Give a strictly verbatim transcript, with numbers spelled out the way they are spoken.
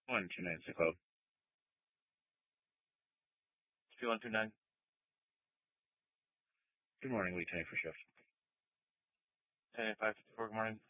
One two nine six club. Two one two nine. Good morning, Lee Tank for shift. Ten eight five fifty four. Good morning.